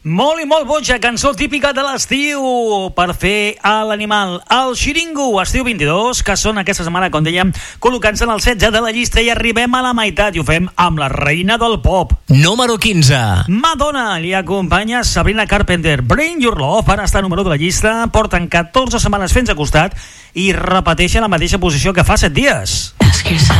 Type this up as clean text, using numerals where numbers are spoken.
Molt i molt boja, cançó típica de l'estiu per fer a l'animal. El Xiringo, estiu 22, que són aquesta setmana, com dèiem, col·locant-se en el 16 de la llista i arribem a la meitat i ho fem amb la reina del pop. Número 15. Madonna, li acompanya Sabrina Carpenter. Bring Your Love, ara està número de la llista, porten 14 setmanes fent-se costat i repeteixen la mateixa posició que fa 7 dies. Ask yourself.